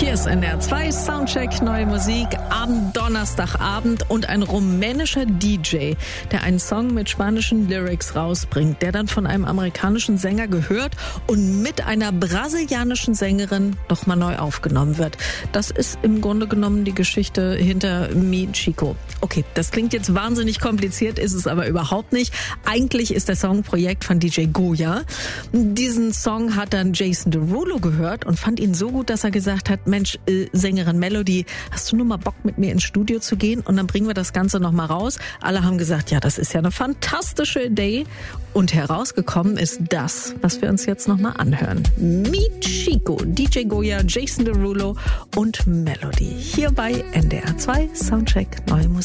Hier ist NDR 2 Soundcheck, neue Musik am Donnerstagabend und ein rumänischer DJ, der einen Song mit spanischen Lyrics rausbringt, der dann von einem amerikanischen Sänger gehört und mit einer brasilianischen Sängerin nochmal neu aufgenommen wird. Das ist im Grunde genommen die Geschichte hinter Mi Chico. Okay, das klingt jetzt wahnsinnig kompliziert, ist es aber überhaupt nicht. Eigentlich ist der Song Projekt von DJ Goya. Diesen Song hat dann Jason Derulo gehört und fand ihn so gut, dass er gesagt hat, Mensch, Sängerin Melody, hast du nur mal Bock mit mir ins Studio zu gehen und dann bringen wir das Ganze nochmal raus. Alle haben gesagt, ja, das ist ja eine fantastische Idee. Und herausgekommen ist das, was wir uns jetzt nochmal anhören. Mi Chico, DJ Goya, Jason Derulo und Melody. Hier bei NDR 2 Soundcheck, neue Musik.